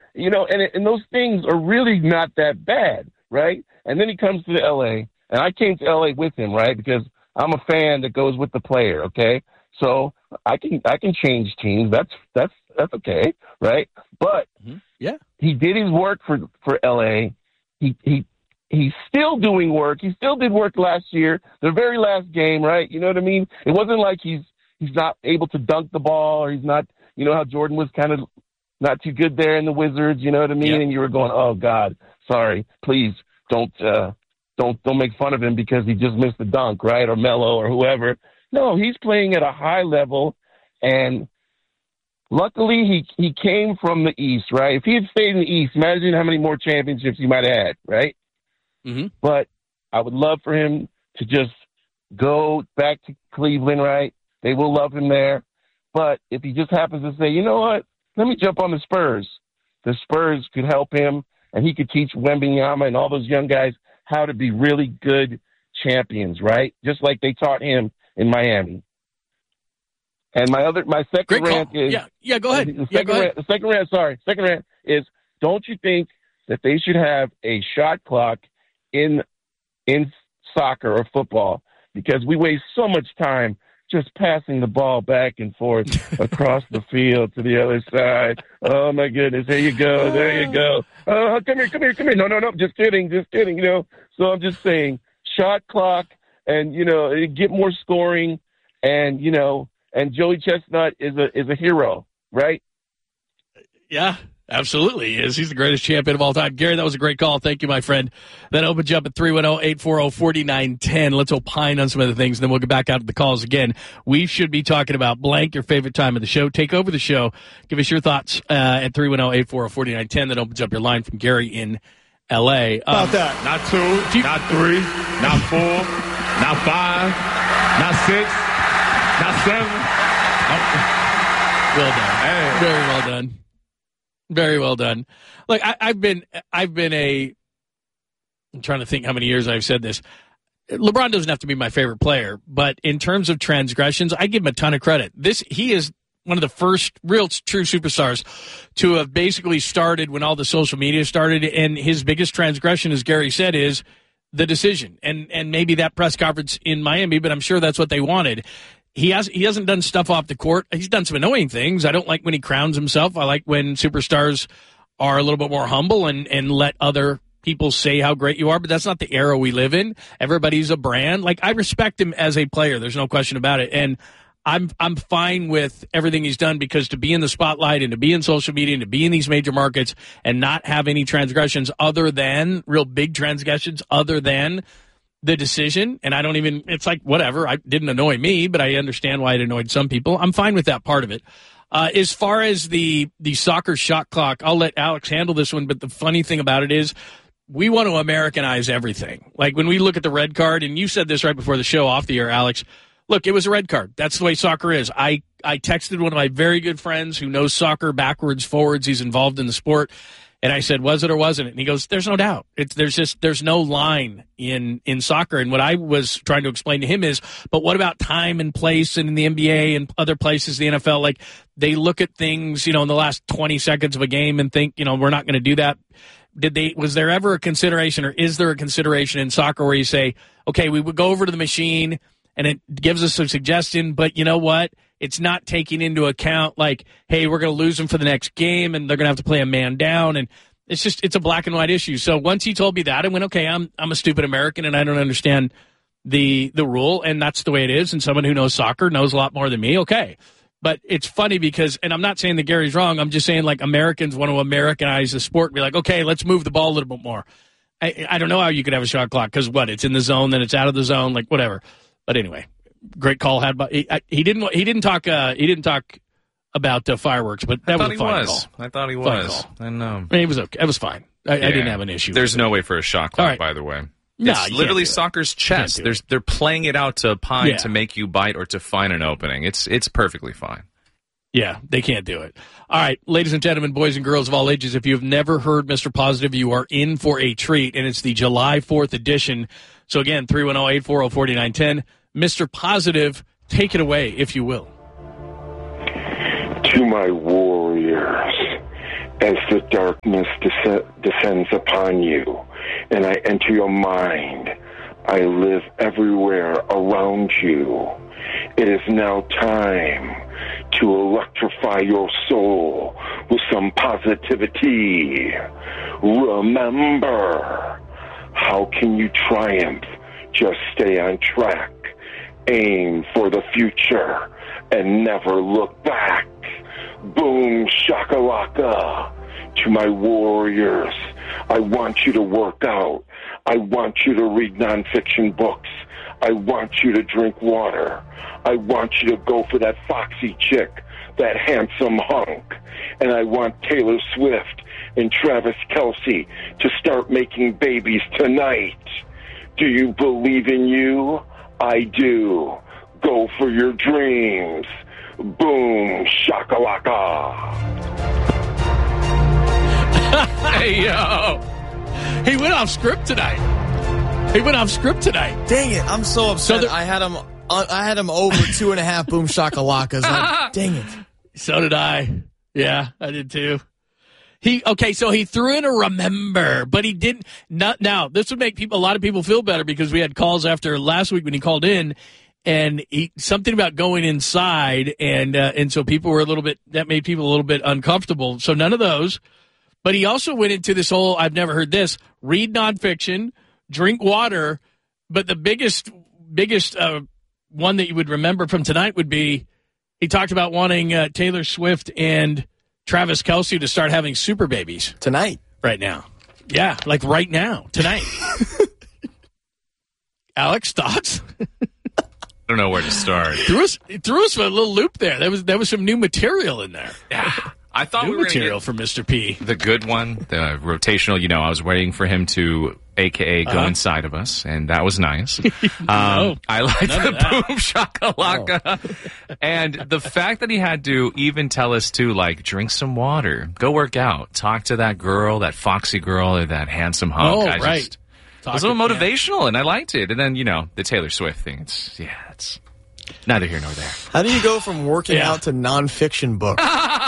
and those things are really not that bad, right? And then he comes to LA, and I came to LA with him, right? Because I'm a fan that goes with the player, okay? So I can change teams. That's okay, right? But he did his work for LA. He's still doing work. He still did work last year, the very last game, right? You know what I mean? It wasn't like he's not able to dunk the ball, or he's not, how Jordan was kind of not too good there in the Wizards, you know what I mean? Yeah. And you were going, oh God, sorry, please don't make fun of him because he just missed the dunk, right? Or Melo or whoever. No, he's playing at a high level, and luckily he came from the East, right? If he had stayed in the East, imagine how many more championships he might have had, right? Mm-hmm. But I would love for him to just go back to Cleveland, right? They will love him there. But if he just happens to say, you know what, let me jump on the Spurs could help him, and he could teach Wembanyama and all those young guys how to be really good champions, right? Just like they taught him in Miami. And my second rant is... Yeah, go ahead. The second rant is, don't you think that they should have a shot clock in soccer or football? Because we waste so much time just passing the ball back and forth across the field to the other side. Oh, my goodness. There you go. There you go. Oh, come here. No. Just kidding. So I'm just saying, shot clock and, get more scoring and, and Joey Chestnut is a hero, right? Yeah, absolutely he is. He's the greatest champion of all time. Gary, that was a great call. Thank you, my friend. That opens you up at 310-840-4910. Let's opine on some other things, and then we'll get back out to the calls again. We should be talking about blank, your favorite time of the show. Take over the show. Give us your thoughts at 310-840-4910. That opens up your line from Gary in L.A. About that. Not 2, not 3, not 4, not 5, not 6, not 7. Well done. Hey. Very well done. Very well done. Look, I've been I'm trying to think how many years I've said this. LeBron doesn't have to be my favorite player, but in terms of transgressions, I give him a ton of credit. He is one of the first real true superstars to have basically started when all the social media started, and his biggest transgression, as Gary said, is the decision. And maybe that press conference in Miami, but I'm sure that's what they wanted. He hasn't done stuff off the court. He's done some annoying things. I don't like when he crowns himself. I like when superstars are a little bit more humble and let other people say how great you are, but that's not the era we live in. Everybody's a brand. Like, I respect him as a player. There's no question about it. And I'm fine with everything he's done, because to be in the spotlight and to be in social media and to be in these major markets and not have any transgressions other than real big transgressions other than the decision, and it's like, whatever, it didn't annoy me, but I understand why it annoyed some people. I'm fine with that part of it. As far as the soccer shot clock, I'll let Alex handle this one, but the funny thing about it is we want to Americanize everything. Like, when we look at the red card, and you said this right before the show off the air, Alex, look, it was a red card. That's the way soccer is. I texted one of my very good friends who knows soccer backwards, forwards. He's involved in the sport. And I said, was it or wasn't it? And he goes, there's no doubt. There's no line in soccer. And what I was trying to explain to him is, but what about time and place, and in the NBA and other places, the NFL, like, they look at things, in the last 20 seconds of a game and think, we're not going to do that. Was there ever a consideration, or is there a consideration in soccer where you say, okay, we would go over to the machine and it gives us a suggestion, but you know what? It's not taking into account, like, hey, we're going to lose them for the next game and they're going to have to play a man down. And it's a black and white issue. So once he told me that, I went, okay, I'm a stupid American and I don't understand the rule, and that's the way it is. And someone who knows soccer knows a lot more than me. Okay. But it's funny because, and I'm not saying that Gary's wrong. I'm just saying, like, Americans want to Americanize the sport and be like, okay, let's move the ball a little bit more. I don't know how you could have a shot clock, because it's in the zone, then it's out of the zone, like, whatever. But anyway, great call had by he didn't talk about fireworks, but that was a fine call. I thought he was. And it was okay. It was fine. I didn't have an issue. There's no way for a shot clock, by the way. No, it's literally soccer's chess. They're playing it out to pine to make you bite or to find an opening. It's perfectly fine. Yeah, they can't do it. All right, ladies and gentlemen, boys and girls of all ages, if you've never heard Mr. Positive, you are in for a treat, and it's the July 4th edition. So again, 310-840-4910. Mr. Positive, take it away, if you will. To my warriors, As the darkness descends upon you, and I enter your mind, I live everywhere around you. It is now time to electrify your soul with some positivity. Remember, how can you triumph? Just stay on track. Aim for the future and never look back. Boom shakalaka. To my warriors, I want you to work out. I want you to read nonfiction books. I want you to drink water. I want you to go for that foxy chick, that handsome hunk. And I want Taylor Swift and Travis Kelce to start making babies tonight. Do you believe in you? I do. Go for your dreams. Boom shakalaka. Hey, yo. He went off script tonight. Dang it. I'm so upset. I had him over 2.5 boom shakalakas. Dang it. So did I. Yeah, I did too. So he threw in a remember, but he didn't. Now, this would make a lot of people feel better because we had calls after last week when he called in, and something about going inside, and so people were that made people a little bit uncomfortable. So none of those. But he also went into this whole, I've never heard this, read nonfiction, drink water, but the biggest one that you would remember from tonight would be he talked about wanting Taylor Swift and Travis Kelce to start having super babies. Tonight. Right now. Yeah, like right now, tonight. Alex, thoughts? I don't know where to start. Threw us for a little loop there. There was some new material in there. Yeah. I thought new we were material for Mr. P. The good one, the rotational, I was waiting for him to, a.k.a. go inside of us, and that was nice. No, I like the boom shakalaka. Oh. And the fact that he had to even tell us to, drink some water, go work out, talk to that girl, that foxy girl, or that handsome hunk. Oh, right. It was a little motivational, and I liked it. And then, the Taylor Swift thing, it's neither here nor there. How do you go from working out to nonfiction books?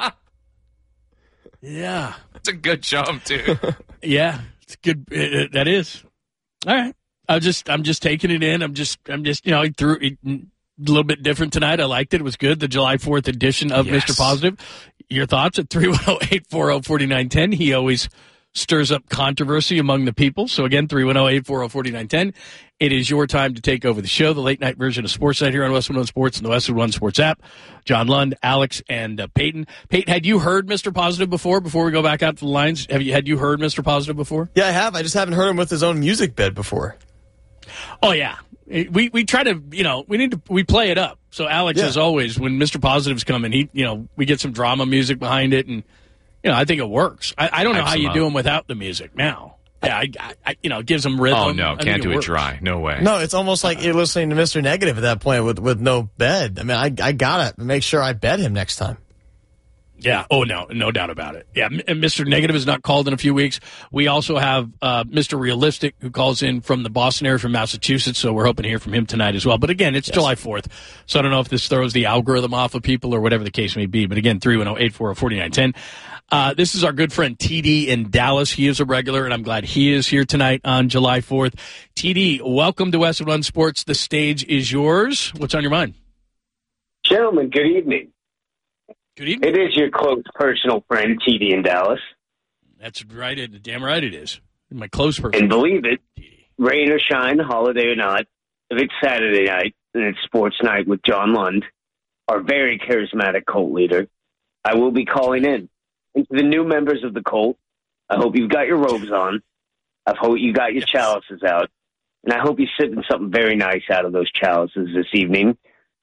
Yeah. That's a good jump, dude. Yeah, it's good. That is. All right. I'm just taking it in. I'm just, he threw it a little bit different tonight. I liked it. It was good. The July 4th edition of Mr. Positive. Your thoughts at 310-840-4910. He always stirs up controversy among the people. So again, 310-840-4910. It is your time to take over the show, the late night version of Sports Night here on Westwood One Sports and the Westwood One Sports app. John Lund, Alex, and Peyton. Peyton, had you heard Mr. Positive before we go back out to the lines? Had you heard Mr. Positive before? Yeah, I have. I just haven't heard him with his own music bed before. Oh, yeah. We try to, we play it up. So Alex, as always, when Mr. Positive's coming, we get some drama music behind it, and I think it works. I don't know how you do them without the music now. Yeah, it gives them rhythm. Oh, no, can't do it dry. No way. No, it's almost like you're listening to Mr. Negative at that point with no bed. I mean, I got to make sure I bed him next time. Yeah. Oh, no doubt about it. Yeah, and Mr. Negative is not called in a few weeks. We also have Mr. Realistic, who calls in from the Boston area, from Massachusetts, so we're hoping to hear from him tonight as well. But again, it's July 4th, so I don't know if this throws the algorithm off of people or whatever the case may be. But again, 310-840-4910. This is our good friend TD in Dallas. He is a regular, and I'm glad he is here tonight on July 4th. TD, welcome to Westwood One Sports. The stage is yours. What's on your mind? Gentlemen, good evening. Good evening. It is your close personal friend, TD in Dallas. That's right. Damn right it is. My close person. And believe it, rain or shine, holiday or not, if it's Saturday night and it's sports night with John Lund, our very charismatic cult leader, I will be calling in. And to the new members of the cult, I hope you've got your robes on. I hope you got your chalices out. And I hope you're sipping something very nice out of those chalices this evening.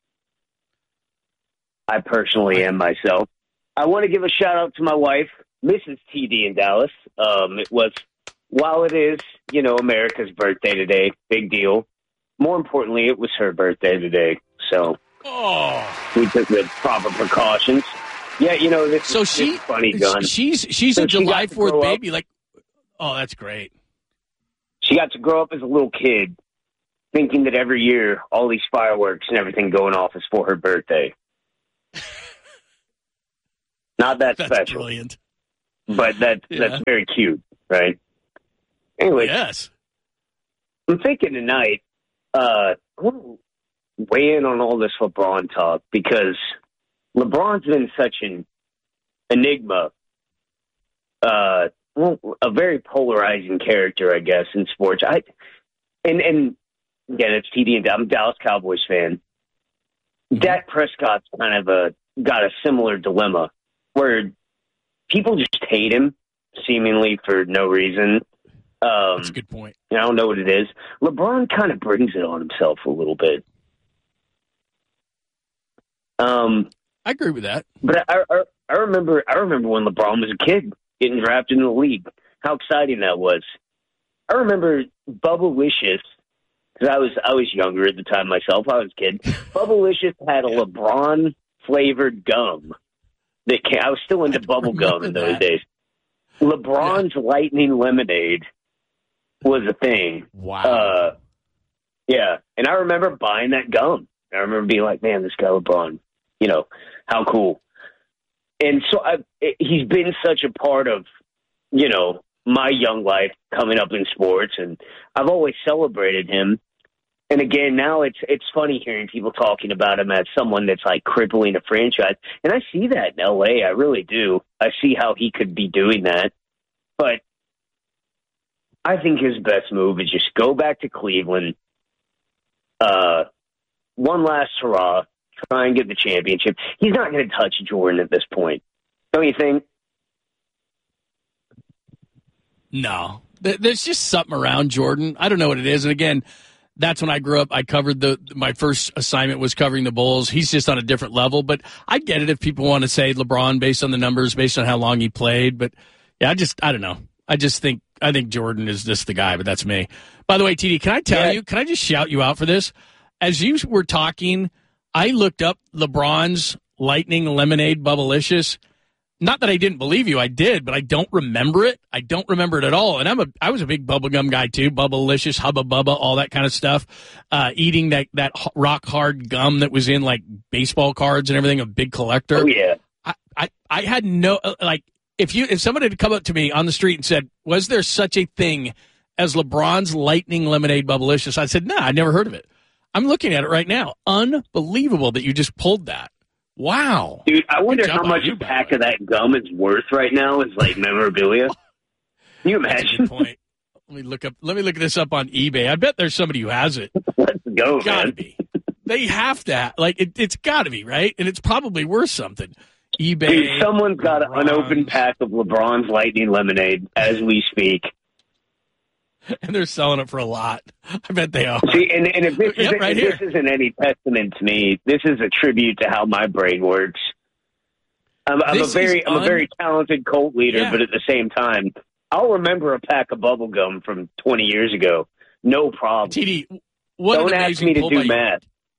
I personally am myself. I want to give a shout out to my wife, Mrs. TD in Dallas. While it is, America's birthday today, big deal. More importantly, it was her birthday today. So we took the proper precautions. Yeah, this is funny, John. She's a July 4th baby. That's great. She got to grow up as a little kid thinking that every year all these fireworks and everything going off is for her birthday. Not that That's special. Brilliant. but that's very cute, right? Anyway, Yes. I'm thinking tonight, I want to weigh in on all this LeBron talk because LeBron's been such an enigma, a very polarizing character, I guess, in sports. And again, it's TD, and I'm a Dallas Cowboys fan. Dak Prescott's kind of got a similar dilemma where people just hate him, seemingly for no reason. That's a good point. I don't know what it is. LeBron kind of brings it on himself a little bit. I agree with that. But I remember when LeBron was a kid getting drafted in the league. How exciting that was. I remember Bubblicious, because I was younger at the time myself. I was a kid. Bubblicious had a LeBron flavored gum that I was still into bubble gum in those days. LeBron's Lightning Lemonade was a thing. Wow. Yeah, and I remember buying that gum. I remember being like, man, this guy LeBron, how cool. And so he's been such a part of, my young life coming up in sports, and I've always celebrated him. And again, now it's funny hearing people talking about him as someone that's like crippling a franchise. And I see that in LA. I really do. I see how he could be doing that. But I think his best move is just go back to Cleveland, one last hurrah, try and get the championship. He's not going to touch Jordan at this point. Don't you think? No. There's just something around Jordan. I don't know what it is. And again, that's when I grew up. I covered my first assignment was covering the Bulls. He's just on a different level. But I get it if people want to say LeBron based on the numbers, based on how long he played. But yeah, I don't know. I think Jordan is just the guy, but that's me. By the way, TD, can I tell you, can I just shout you out for this? As you were talking, I looked up LeBron's Lightning Lemonade Bubblicious. Not that I didn't believe you, I did, but I don't remember it. I don't remember it at all. And I was a big bubblegum guy too, Bubblicious, Hubba Bubba, all that kind of stuff. Eating that rock hard gum that was in like baseball cards and everything, a big collector. Oh yeah. I had no if someone had come up to me on the street and said, was there such a thing as LeBron's Lightning Lemonade Bubblicious? I said, nah, I never heard of it. I'm looking at it right now. Unbelievable that you just pulled that. Wow. Dude, I wonder how much a pack of that gum is worth right now as like memorabilia. Can you imagine? That's a good point. Let me look this up on eBay. I bet there's somebody who has it. Let's go, It's gotta man. be. They have to. It's got to be, right? And it's probably worth something. eBay. Dude, someone's got an unopened pack of LeBron's Lightning Lemonade as we speak. And they're selling it for a lot. I bet they are. See, and if this isn't, right if this isn't any testament to me, this is a tribute to how my brain works. I'm a very talented cult leader, but at the same time, I'll remember a pack of bubble gum from 20 years ago. No problem. TD, what Don't an ask amazing me to pull do by math.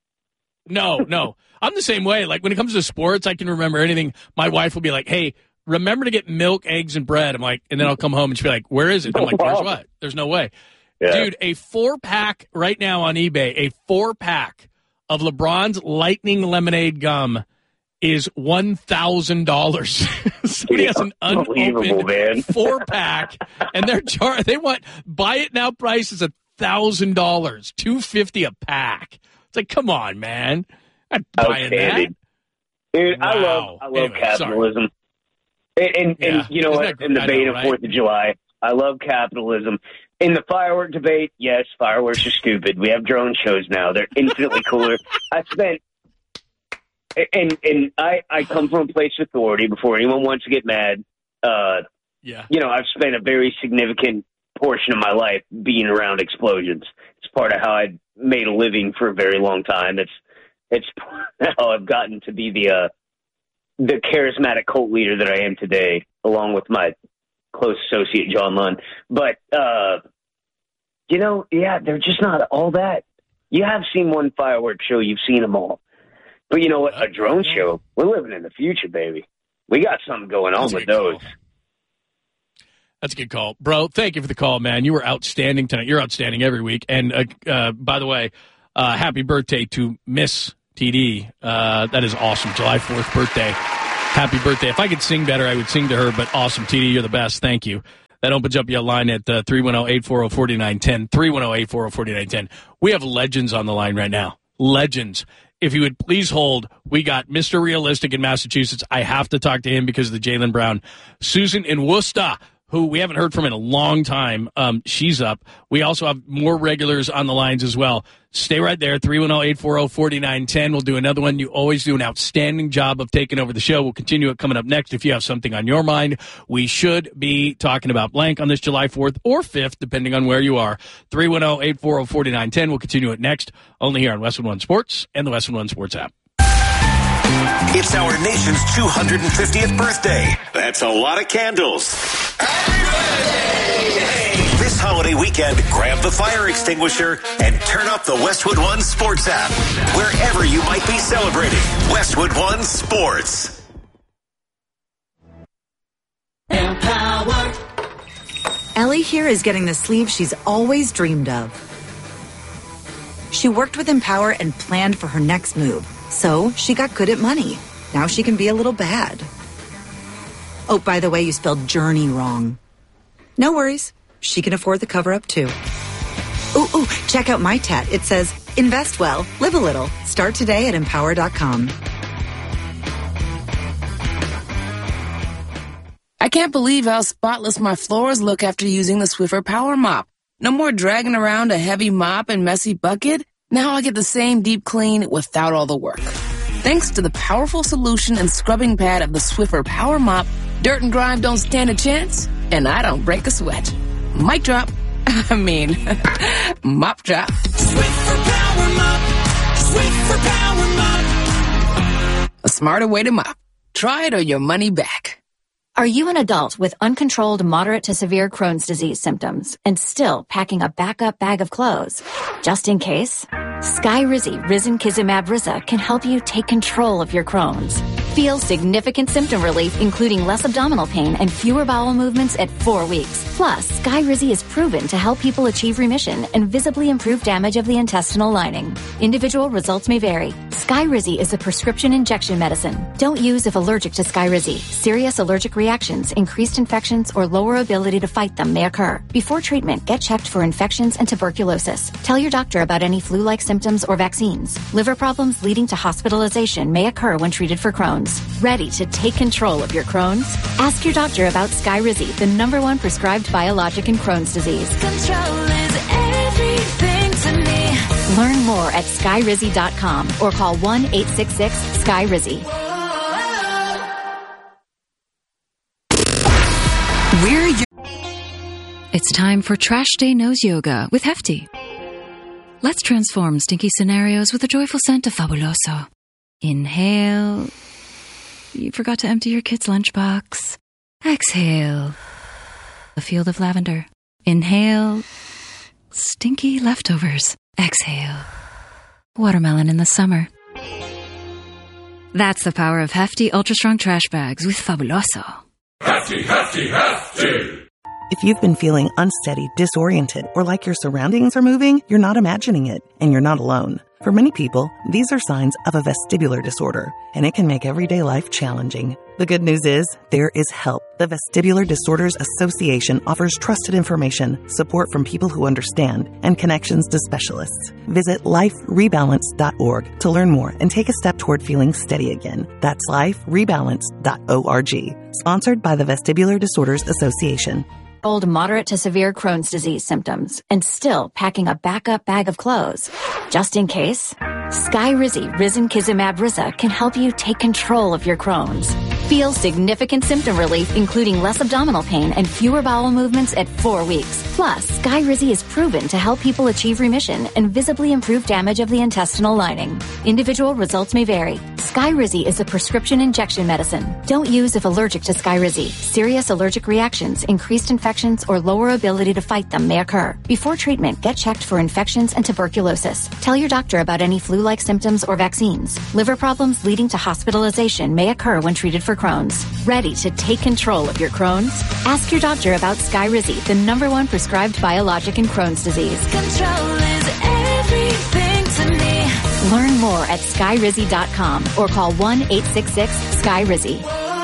No. I'm the same way. Like when it comes to sports, I can remember anything. My wife will be like, hey, remember to get milk, eggs, and bread. I'm like, and then I'll come home and she'll be like, where is it? I'm like, where's what? There's no way. Yeah. Dude, a 4-pack right now on eBay, a 4-pack of LeBron's Lightning Lemonade gum is $1,000. Somebody has an unopened 4-pack, and they want buy it now price is $1,000, $250 a pack. It's like, come on, man, I'm not buying that. Dude, wow. I love capitalism. And you know what? In the vein of 4th of July, I love capitalism. In the firework debate, yes, fireworks are stupid. We have drone shows now. They're infinitely cooler. I come from a place of authority before anyone wants to get mad. You know, I've spent a very significant portion of my life being around explosions. It's part of how I made a living for a very long time. It's how I've gotten to be the charismatic cult leader that I am today, along with my close associate John Lund. But they're just not all that. You have seen one fireworks show, you've seen them all. But you know what? A drone show, we're living in the future, baby. We got something going on with those. That's a good call. Bro, thank you for the call, man. You were outstanding tonight. You're outstanding every week. And by the way, happy birthday to Miss TD. That is awesome. July 4th birthday. Happy birthday. If I could sing better, I would sing to her, but awesome, TD, you're the best. Thank you. That opens up your line at 310-840-4910, 310-840-4910. We have legends on the line right now. Legends. If you would please hold, we got Mr. Realistic in Massachusetts. I have to talk to him because of the Jaylen Brown. Susan in Worcester, who we haven't heard from in a long time. She's up. We also have more regulars on the lines as well. Stay right there, 310-840-4910. We'll do another one. You always do an outstanding job of taking over the show. We'll continue it coming up next. If you have something on your mind, we should be talking about blank on this July 4th or 5th, depending on where you are. 310-840-4910. We'll continue it next, only here on Westwood One Sports and the Westwood One Sports app. It's our nation's 250th birthday. That's a lot of candles. This holiday weekend, grab the fire extinguisher and turn up the Westwood One Sports app. Wherever you might be celebrating, Westwood One Sports. Empower. Ellie here is getting the sleeve she's always dreamed of. She worked with Empower and planned for her next move. So she got good at money. Now she can be a little bad. Oh, by the way, you spelled journey wrong. No worries. She can afford the cover-up, too. Ooh, check out my tat. It says, invest well, live a little. Start today at Empower.com. I can't believe how spotless my floors look after using the Swiffer Power Mop. No more dragging around a heavy mop and messy bucket. Now I get the same deep clean without all the work. Thanks to the powerful solution and scrubbing pad of the Swiffer Power Mop, dirt and grime don't stand a chance, and I don't break a sweat. Mic drop. Mop drop. Swiffer Power Mop. Swiffer Power Mop. A smarter way to mop. Try it or your money back. Are you an adult with uncontrolled moderate to severe Crohn's disease symptoms and still packing a backup bag of clothes? Just in case, Skyrizi Risankizumab Risa can help you take control of your Crohn's. Feel significant symptom relief, including less abdominal pain and fewer bowel movements at 4 weeks. Plus, Skyrizi is proven to help people achieve remission and visibly improve damage of the intestinal lining. Individual results may vary. Skyrizi is a prescription injection medicine. Don't use if allergic to Skyrizi. Serious allergic reactions, increased infections, or lower ability to fight them may occur. Before treatment, get checked for infections and tuberculosis. Tell your doctor about any flu-like symptoms or vaccines. Liver problems leading to hospitalization may occur when treated for Crohn's. Ready to take control of your Crohn's? Ask your doctor about Skyrizi, the #1 prescribed biologic in Crohn's disease. Control is everything to me. Learn more at Skyrizi.com or call 1-866-SKYRIZI. It's time for Trash Day Nose Yoga with Hefty. Let's transform stinky scenarios with a joyful scent of Fabuloso. Inhale. You forgot to empty your kid's lunchbox. Exhale. A field of lavender. Inhale. Stinky leftovers. Exhale. Watermelon in the summer. That's the power of Hefty Ultra Strong Trash Bags with Fabuloso. Hefty, Hefty, Hefty! If you've been feeling unsteady, disoriented, or like your surroundings are moving, you're not imagining it, and you're not alone. For many people, these are signs of a vestibular disorder, and it can make everyday life challenging. The good news is, there is help. The Vestibular Disorders Association offers trusted information, support from people who understand, and connections to specialists. Visit liferebalance.org to learn more and take a step toward feeling steady again. That's liferebalance.org. Sponsored by the Vestibular Disorders Association. Old moderate to severe Crohn's disease symptoms and still packing a backup bag of clothes. Just in case, Skyrizi Risankizumab Risa can help you take control of your Crohn's. Feel significant symptom relief, including less abdominal pain and fewer bowel movements at 4 weeks. Plus, Skyrizi is proven to help people achieve remission and visibly improve damage of the intestinal lining. Individual results may vary. Skyrizi is a prescription injection medicine. Don't use if allergic to Skyrizi. Serious allergic reactions, increased infections, or lower ability to fight them may occur. Before treatment, get checked for infections and tuberculosis. Tell your doctor about any flu-like symptoms or vaccines. Liver problems leading to hospitalization may occur when treated for Crohn's. Ready to take control of your Crohn's? Ask your doctor about Skyrizi, the #1 prescribed biologic in Crohn's disease. Control is everything to me. Learn more at Skyrizi.com or call 1-866-SKYRIZI.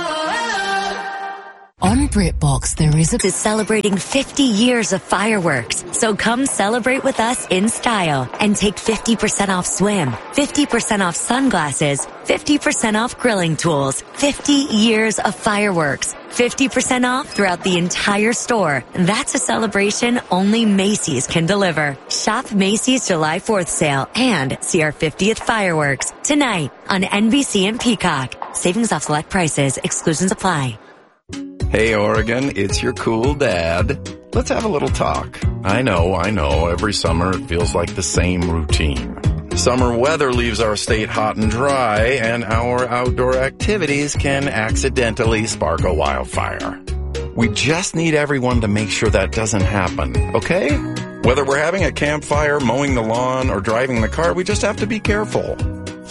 one BritBox there is is celebrating 50 years of fireworks. So come celebrate with us in style and take 50% off swim, 50% off sunglasses, 50% off grilling tools, 50 years of fireworks, 50% off throughout the entire store. That's a celebration only Macy's can deliver. Shop Macy's July 4th sale and see our 50th fireworks tonight on NBC and Peacock. Savings off select prices. Exclusions apply. Hey, Oregon, it's your cool dad. Let's have a little talk. I know. Every summer it feels like the same routine. Summer weather leaves our state hot and dry, and our outdoor activities can accidentally spark a wildfire. We just need everyone to make sure that doesn't happen, okay? Whether we're having a campfire, mowing the lawn, or driving the car, we just have to be careful.